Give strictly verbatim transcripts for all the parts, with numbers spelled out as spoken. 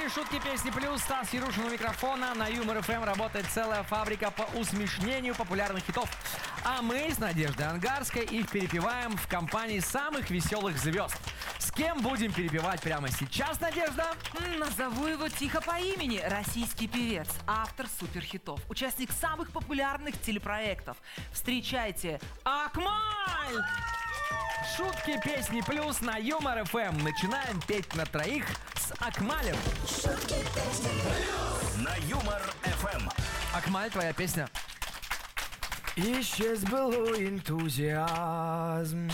эфире «Шутки, песни плюс». Стас Ярушин у микрофона. На Юмор ФМ работает целая фабрика по усмешнению популярных хитов. А мы с Надеждой Ангарской их перепеваем в компании самых веселых звезд. С кем будем перепевать прямо сейчас, Надежда? Назову его тихо по имени. Российский певец, автор суперхитов, участник самых популярных телепроектов. Встречайте, Акмаль! Шутки, песни плюс на Юмор ФМ. Начинаем петь на троих с Акмалем. Шутки, песни плюс на Юмор ФМ. Акмаль, твоя песня. Исчез былой энтузиазм,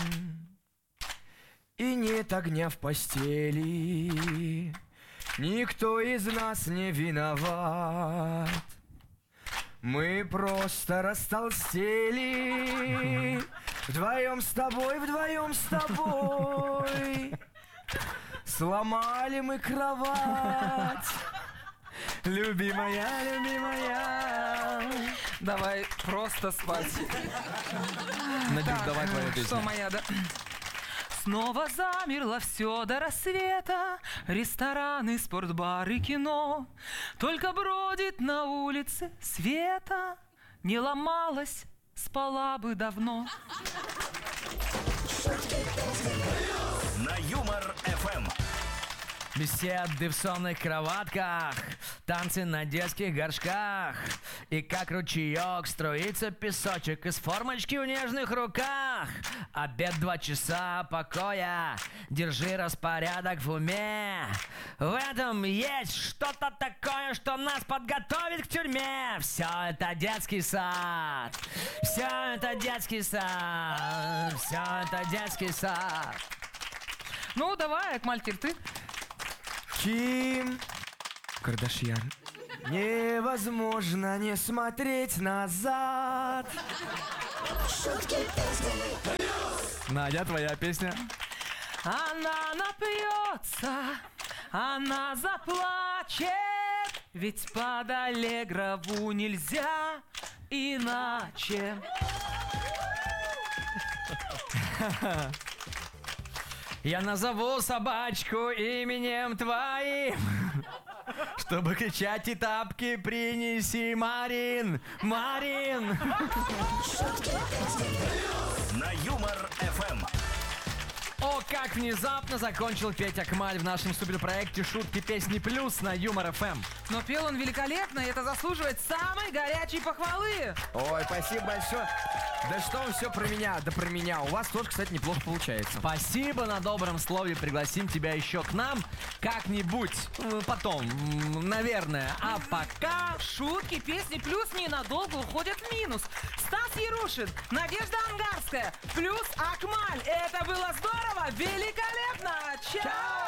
и нет огня в постели. Никто из нас не виноват, мы просто растолстели. Вдвоем с тобой, вдвоем с тобой сломали мы кровать. Любимая, любимая, давай просто спать. Надюш, давай твою Что песню. моя, да? Снова замерло все до рассвета. Рестораны, спортбары, кино. Только бродит на улице света. Не ломалась, спала бы давно. На Юмор ФМ. Беседы в сонных кроватках, танцы на детских горшках. И как ручеек струится песочек из формочки в нежных руках. Обед два часа покоя, держи распорядок в уме. В этом есть что-то такое, что нас подготовит к тюрьме. Все это детский сад, все это детский сад, все это детский сад. Ну, давай, Акмаль, теперь ты. Ким Кардашьян. Невозможно не смотреть назад. Шутки, песни плюс. Надя, твоя песня. Она напьется, она заплачет, ведь под Аллегрову нельзя иначе. Я назову собачку именем твоим, чтобы кричать и тапки принеси, Марин, Марин. Шутки, песни плюс. На Юмор ФМ. О, как внезапно закончил петь Акмаль в нашем суперпроекте «Шутки, песни плюс» на Юмор ФМ. Но пел он великолепно, и это заслуживает самой горячей похвалы. Ой, спасибо большое. Да что вы все про меня, да про меня. У вас тоже, кстати, неплохо получается. Спасибо на добром слове. Пригласим тебя еще к нам как-нибудь э, потом, м, наверное. А пока... Шутки, песни плюс ненадолго уходят в минус. Стас Ярушин, Надежда Ангарская, плюс Акмаль. Это было здорово, великолепно. Чао!